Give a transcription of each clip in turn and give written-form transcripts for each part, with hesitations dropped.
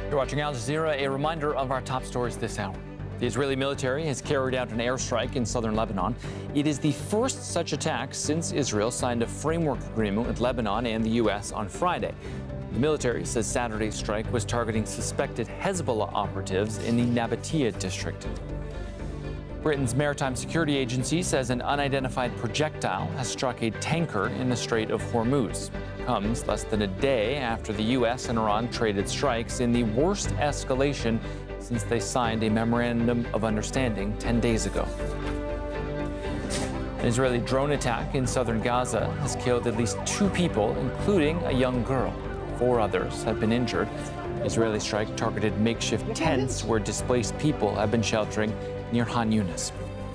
You're watching Al Jazeera. A reminder of our top stories this hour. The Israeli military has carried out an airstrike in southern Lebanon. It is the first such attack since Israel signed a framework agreement with Lebanon and the U.S. on Friday. The military says Saturday's strike was targeting suspected Hezbollah operatives in the Nabatieh district. Britain's Maritime Security Agency says an unidentified projectile has struck a tanker in the Strait of Hormuz. It comes less than a day after the U.S. and Iran traded strikes in the worst escalation since they signed a memorandum of understanding 10 days ago. An Israeli drone attack in southern Gaza has killed at least 2 people, including a young girl. 4 others have been injured. The Israeli strike targeted makeshift tents where displaced people have been sheltering near Han Yunis.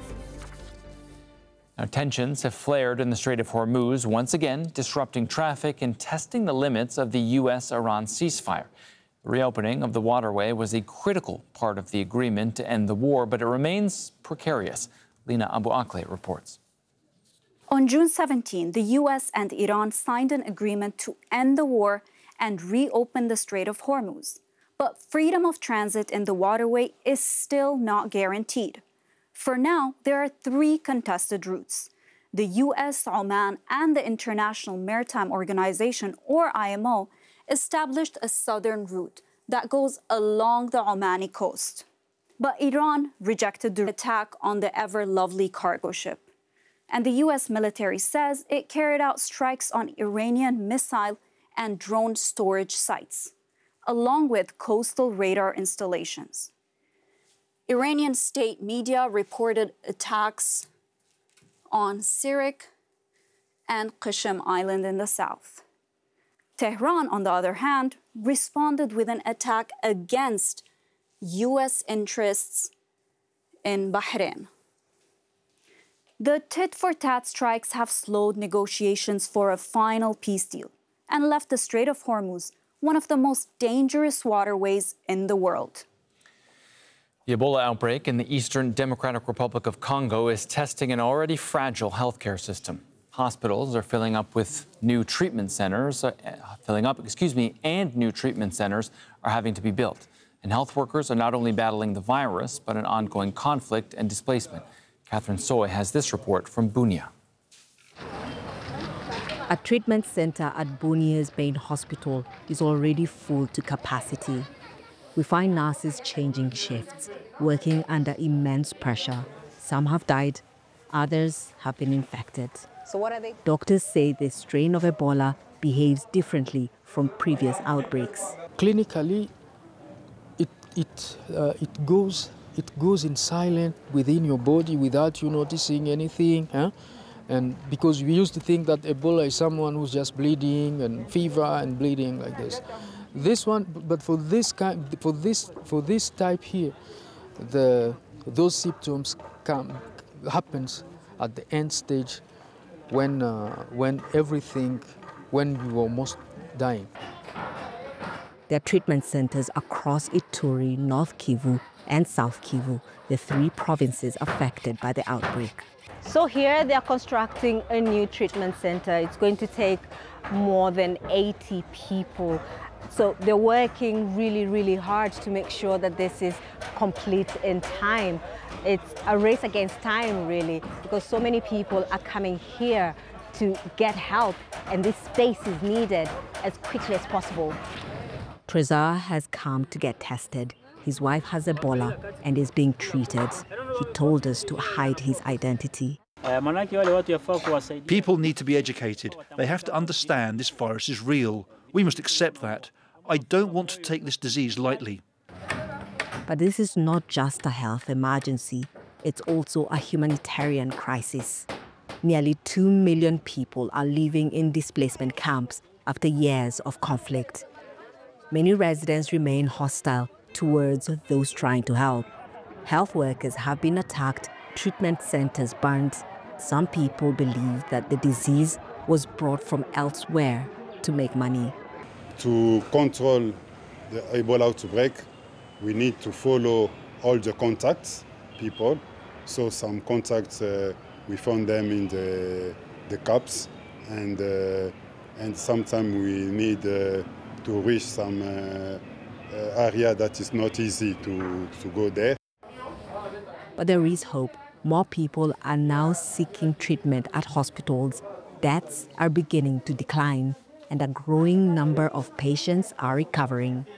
Now, tensions have flared in the Strait of Hormuz, once again disrupting traffic and testing the limits of the U.S.-Iran ceasefire. The reopening of the waterway was a critical part of the agreement to end the war, but it remains precarious. Lina Abu Akleh reports. On June 17, the U.S. and Iran signed an agreement to end the war and reopen the Strait of Hormuz. But freedom of transit in the waterway is still not guaranteed. For now, there are 3 contested routes. The U.S., Oman, and the International Maritime Organization, or IMO, established a southern route that goes along the Omani coast. But Iran rejected the attack on the ever-lovely cargo ship. And the U.S. military says it carried out strikes on Iranian missile and drone storage sites, along with coastal radar installations. Iranian state media reported attacks on Sirik and Qashem Island in the south. Tehran, on the other hand, responded with an attack against U.S. interests in Bahrain. The tit-for-tat strikes have slowed negotiations for a final peace deal and left the Strait of Hormuz one of the most dangerous waterways in the world. The Ebola outbreak in the Eastern Democratic Republic of Congo is testing an already fragile healthcare system. Hospitals are filling up with new treatment centers, and new treatment centers are having to be built. And health workers are not only battling the virus, but an ongoing conflict and displacement. Catherine Soy has this report from Bunia. A treatment center at Bunia's main hospital is already full to capacity. We find nurses changing shifts, working under immense pressure. Some have died, others have been infected. So what are they? Doctors say the strain of Ebola behaves differently from previous outbreaks. Clinically, it goes in silent within your body without you noticing anything. And because we used to think that Ebola is someone who's just bleeding and fever and bleeding like this. This one, but for this type here, those symptoms happens at the end stage when you're almost dying. There are treatment centers across Ituri, North Kivu, and South Kivu, the 3 provinces affected by the outbreak. So here they are constructing a new treatment center. It's going to take more than 80 people. So they're working really, really hard to make sure that this is complete in time. It's a race against time, really, because so many people are coming here to get help, and this space is needed as quickly as possible. Trezor has come to get tested. His wife has Ebola and is being treated. He told us to hide his identity. People need to be educated. They have to understand this virus is real. We must accept that. I don't want to take this disease lightly. But this is not just a health emergency. It's also a humanitarian crisis. Nearly 2 million people are living in displacement camps after years of conflict. Many residents remain hostile towards those trying to help. Health workers have been attacked, treatment centers burned. Some people believe that the disease was brought from elsewhere to make money. To control the Ebola outbreak, we need to follow all the contacts, people. So some contacts, we found them in the camps, and sometimes we need to reach some area that is not easy to go there. But there is hope. More people are now seeking treatment at hospitals. Deaths are beginning to decline, and a growing number of patients are recovering.